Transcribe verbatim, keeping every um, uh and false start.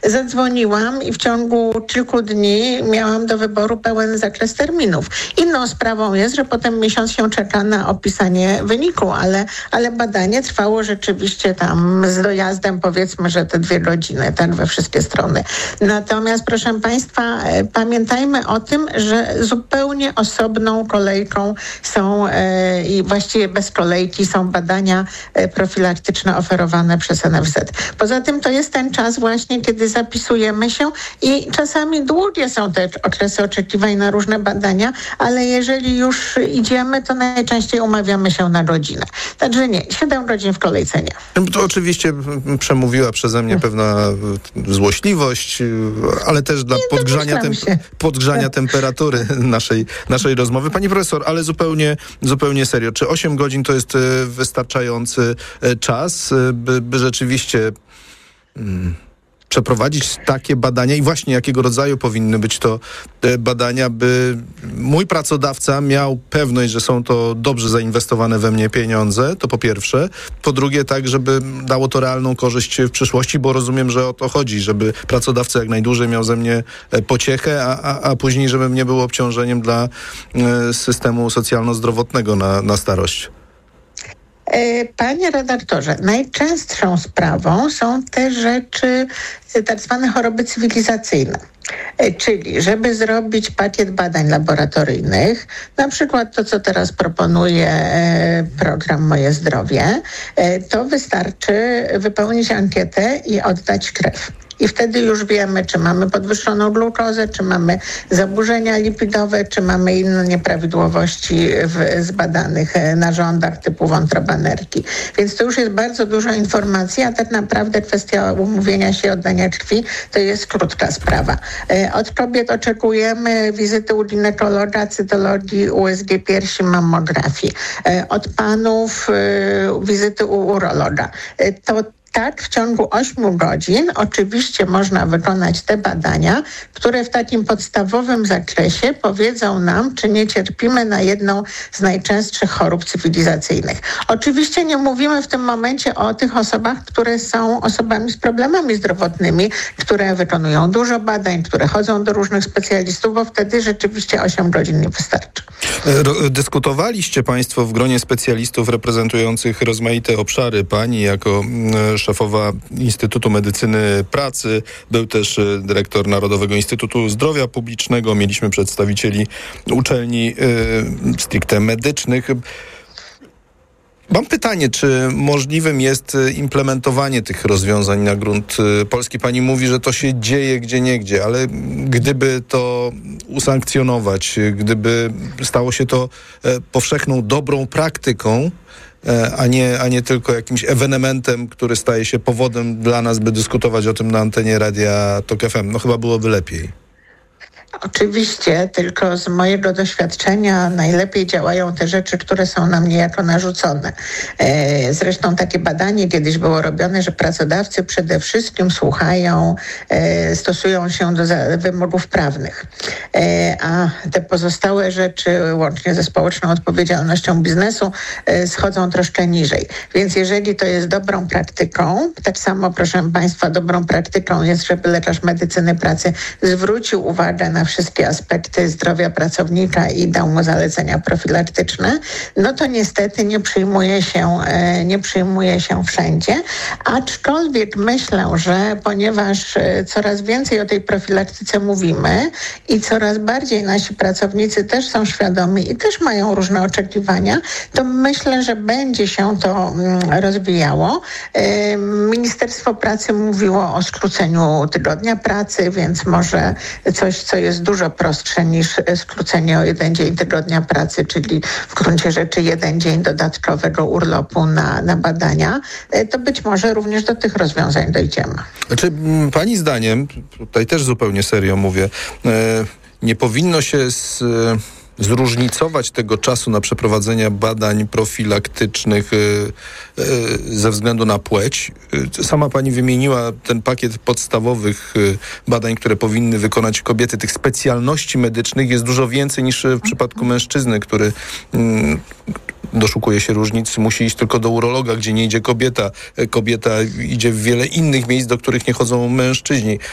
zadzwoniłam i w ciągu kilku dni miałam do wyboru pełen zakres terminów. Inną sprawą jest, że potem miesiąc się czeka na opisanie wyniku, ale, ale badanie trwało rzeczywiście tam z dojazdem, powiedzmy, że te dwie godziny, tak, we wszystkie strony. Natomiast, proszę Państwa, pamiętajmy o tym, że zupełnie osobną kolejką są e, i właściwie bez kolejki są badania e, profilaktyczne oferowane przez N F Z. Poza tym to jest ten czas właśnie, kiedy zapisujemy się i czasami długie są te okresy oczekiwań na różne badania, ale jeżeli już idziemy, to najczęściej umawiamy się na godzinę. Także nie, siedem godzin w kolejce nie. To oczywiście przemówiła przeze mnie pewna złośliwość, ale też dla nie, podgrzania, tem- podgrzania temperatury naszej, naszej rozmowy. Pani profesor, ale zupełnie, zupełnie serio. Czy osiem godzin to jest wystarczający czas, by, by rzeczywiście hmm, przeprowadzić takie badania i właśnie jakiego rodzaju powinny być to badania, by mój pracodawca miał pewność, że są to dobrze zainwestowane we mnie pieniądze, to po pierwsze. Po drugie tak, żeby dało to realną korzyść w przyszłości, bo rozumiem, że o to chodzi, żeby pracodawca jak najdłużej miał ze mnie pociechę, a, a, a później, żebym nie był obciążeniem dla systemu socjalno-zdrowotnego na, na starość. Panie redaktorze, najczęstszą sprawą są te rzeczy, tak zwane choroby cywilizacyjne. Czyli, żeby zrobić pakiet badań laboratoryjnych, na przykład to, co teraz proponuje program Moje Zdrowie, to wystarczy wypełnić ankietę i oddać krew. I wtedy już wiemy, czy mamy podwyższoną glukozę, czy mamy zaburzenia lipidowe, czy mamy inne nieprawidłowości w zbadanych narządach typu wątroba nerki. Więc to już jest bardzo dużo informacji, a tak naprawdę kwestia umówienia się, oddania krwi to jest krótka sprawa. Od kobiet oczekujemy wizyty u ginekologa, cytologii, U S G piersi, mammografii. Od panów wizyty u urologa. To tak, w ciągu ośmiu godzin oczywiście można wykonać te badania, które w takim podstawowym zakresie powiedzą nam, czy nie cierpimy na jedną z najczęstszych chorób cywilizacyjnych. Oczywiście nie mówimy w tym momencie o tych osobach, które są osobami z problemami zdrowotnymi, które wykonują dużo badań, które chodzą do różnych specjalistów, bo wtedy rzeczywiście osiem godzin nie wystarczy. Dyskutowaliście Państwo w gronie specjalistów reprezentujących rozmaite obszary. Pani jako szefowa Instytutu Medycyny Pracy, był też dyrektor Narodowego Instytutu Zdrowia Publicznego, mieliśmy przedstawicieli uczelni y, stricte medycznych. Mam pytanie, czy możliwym jest implementowanie tych rozwiązań na grunt polski? Pani mówi, że to się dzieje gdzieniegdzie, ale gdyby to usankcjonować, gdyby stało się to powszechną, dobrą praktyką, a nie, a nie tylko jakimś ewenementem, który staje się powodem dla nas, by dyskutować o tym na antenie Radia Tok F M, no chyba byłoby lepiej. Oczywiście, tylko z mojego doświadczenia najlepiej działają te rzeczy, które są nam niejako narzucone. E, zresztą takie badanie kiedyś było robione, że pracodawcy przede wszystkim słuchają, e, stosują się do za- wymogów prawnych. E, a te pozostałe rzeczy, łącznie ze społeczną odpowiedzialnością biznesu, e, schodzą troszkę niżej. Więc jeżeli to jest dobrą praktyką, tak samo, proszę Państwa, dobrą praktyką jest, żeby lekarz medycyny pracy zwrócił uwagę na wszystkie aspekty zdrowia pracownika i dał mu zalecenia profilaktyczne, no to niestety nie przyjmuje się, nie przyjmuje się wszędzie. Aczkolwiek myślę, że ponieważ coraz więcej o tej profilaktyce mówimy i coraz bardziej nasi pracownicy też są świadomi i też mają różne oczekiwania, to myślę, że będzie się to rozwijało. Ministerstwo Pracy mówiło o skróceniu tygodnia pracy, więc może coś, co jest dużo prostsze niż skrócenie o jeden dzień tygodnia pracy, czyli w gruncie rzeczy jeden dzień dodatkowego urlopu na, na badania, to być może również do tych rozwiązań dojdziemy. Czy pani zdaniem, tutaj też zupełnie serio mówię, nie powinno się z... zróżnicować tego czasu na przeprowadzenie badań profilaktycznych y, y, ze względu na płeć? Sama pani wymieniła ten pakiet podstawowych y, badań, które powinny wykonać kobiety. Tych specjalności medycznych jest dużo więcej niż w przypadku mężczyzny, który y, doszukuje się różnic, musi iść tylko do urologa, gdzie nie idzie kobieta. Kobieta idzie w wiele innych miejsc, do których nie chodzą mężczyźni.